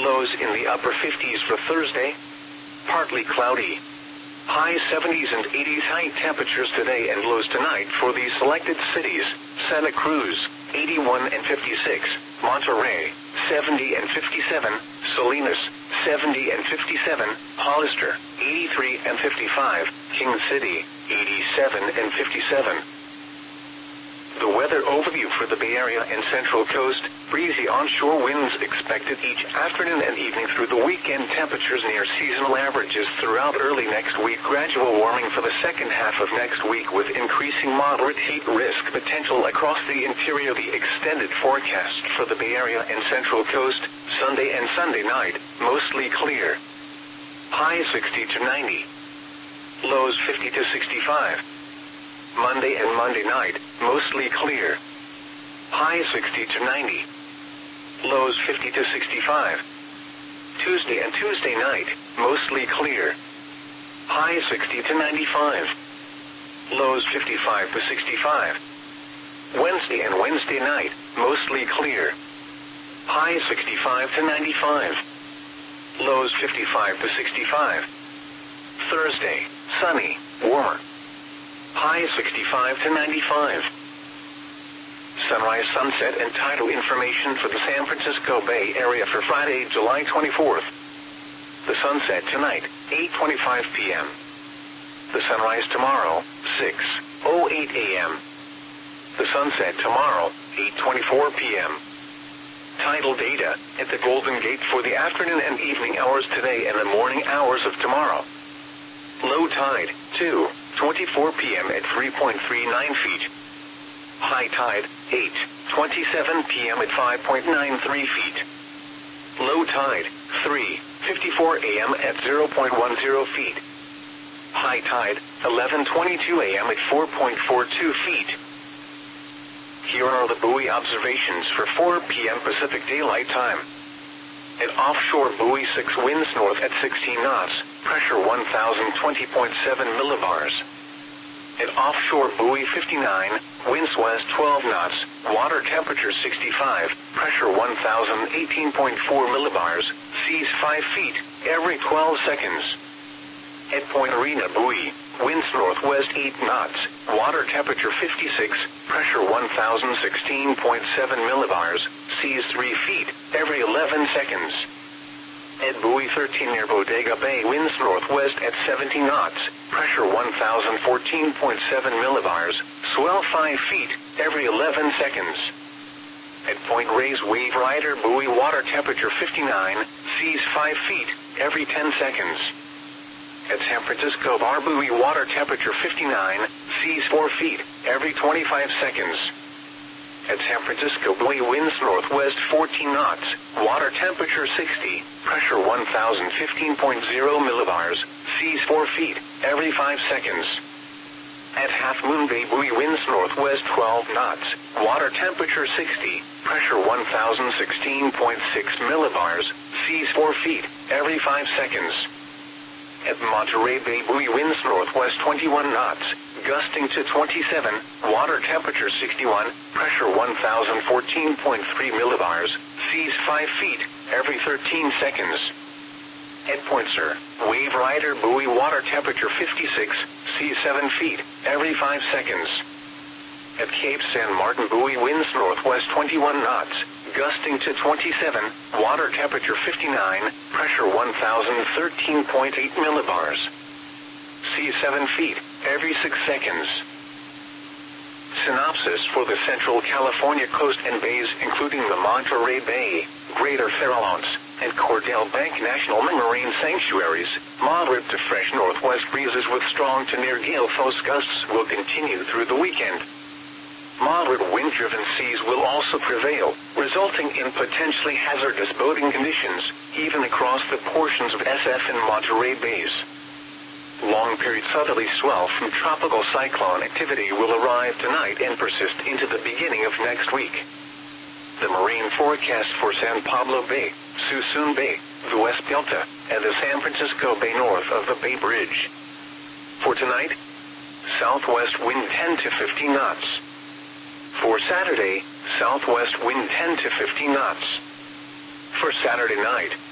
Lows in the upper 50s for Thursday. Partly cloudy. High 70s and 80s high temperatures today and lows tonight for these selected cities: Santa Cruz, 81 and 56, Monterrey, 70 and 57, Salinas, 70 and 57, Hollister, 83 and 55, King City, 87 and 57. The weather overview for the Bay Area and Central Coast: breezy onshore winds expected each afternoon and evening through the weekend. Temperatures near seasonal averages throughout early next week. Gradual warming for the second half of next week with increasing moderate heat risk potential across the interior. The extended forecast for the Bay Area and Central Coast: Sunday and Sunday night, mostly clear. High 60 to 90. Lows 50 to 65. Monday and Monday night, mostly clear. High 60 to 90. Lows 50 to 65. Tuesday and Tuesday night, mostly clear. High 60 to 95. Lows 55 to 65. Wednesday and Wednesday night, mostly clear. High 65 to 95. Lows 55 to 65. Thursday, sunny, warmer. High 65 to 95. Sunrise, sunset, and tidal information for the San Francisco Bay Area for Friday, July 24th. The sunset tonight, 8:25 p.m. The sunrise tomorrow, 6:08 a.m. The sunset tomorrow, 8:24 p.m. Tidal data at the Golden Gate for the afternoon and evening hours today and the morning hours of tomorrow. Low tide, 2:24 p.m. at 3.39 feet. High tide, 8:27 p.m. at 5.93 feet. Low tide, 3:54 a.m. at 0.10 feet. High tide, 11:22 a.m. at 4.42 feet. Here are the buoy observations for 4 p.m. Pacific Daylight Time. At offshore buoy 6, winds north at 16 knots, pressure 1020.7 millibars. At offshore buoy 59, winds west 12 knots, water temperature 65, pressure 1018.4 millibars, seas 5 feet, every 12 seconds. At Point Arena buoy, winds northwest 8 knots, water temperature 56, pressure 1016.7 millibars, seas 3 feet, every 11 seconds. At buoy 13 near Bodega Bay, winds northwest at 70 knots, pressure 1014.7 millibars, swell 5 feet, every 11 seconds. At Point Reyes Wave Rider buoy, water temperature 59, seas 5 feet, every 10 seconds. At San Francisco Bar buoy, water temperature 59, seas 4 feet, every 25 seconds. At San Francisco buoy, winds northwest 14 knots, water temperature 60, pressure 1015.0 millibars, seas 4 feet, every 5 seconds. At Half Moon Bay buoy, winds northwest 12 knots, water temperature 60, pressure 1016.6 millibars, seas 4 feet, every 5 seconds. At Monterey Bay buoy, winds northwest 21 knots, gusting to 27, water temperature 61, pressure 1014.3 millibars, seas 5 feet, every 13 seconds. At Point Sur, Wave Rider buoy, water temperature 56, seas 7 feet, every 5 seconds. At Cape San Martin buoy, winds northwest 21 knots, gusting to 27, water temperature 59, pressure 1013.8 millibars. Seas 7 feet, every 6 seconds. Synopsis for the Central California coast and bays, including the Monterey Bay, Greater Farallones, and Cordell Bank National Marine Sanctuaries. Moderate to fresh northwest breezes with strong to near gale force gusts will continue through the weekend. Moderate wind-driven seas will also prevail, resulting in potentially hazardous boating conditions, even across the portions of SF and Monterey Bays. Long-period southerly swell from tropical cyclone activity will arrive tonight and persist into the beginning of next week. The marine forecast for San Pablo Bay, Suisun Bay, the West Delta, and the San Francisco Bay north of the Bay Bridge. For tonight, southwest wind 10 to 15 knots. For Saturday, southwest wind 10 to 15 knots. For Saturday night,